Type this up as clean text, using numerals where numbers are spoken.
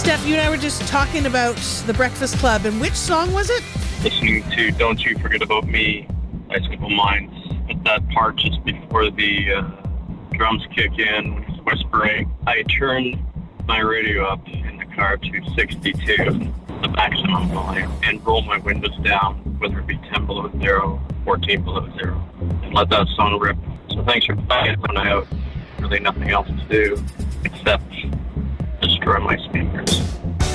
Steph, you and I were just talking about the Breakfast Club, and which song was it? Listening to Don't You Forget About Me by Simple Minds. At that part just before the drums kick in when he's whispering, I turned my radio up in the car to 62, the maximum volume, and roll my windows down, whether it be 10 below zero, 14 below zero, and let that song rip. So thanks for playing it when I have really nothing else to do except destroy my speakers.